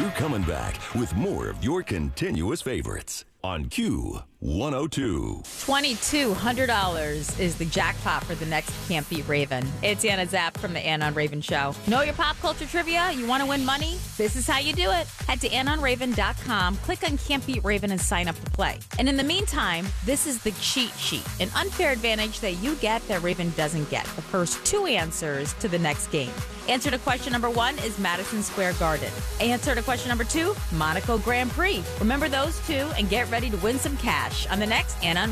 We're coming back with more of your continuous favorites on Q102. $2,200 is the jackpot for the next Can't Beat Raven. It's Anna Zapp from the Anna on Raven Show. Know your pop culture trivia? You want to win money? This is how you do it. Head to AnnaOnRaven.com, click on Can't Beat Raven, and sign up to play. And in the meantime, this is the cheat sheet, an unfair advantage that you get that Raven doesn't get. The first 2 answers to the next game. Answer to question number 1 is Madison Square Garden. Answer to question number 2, Monaco Grand Prix. Remember those 2 and get ready to win some cash on the next Anna on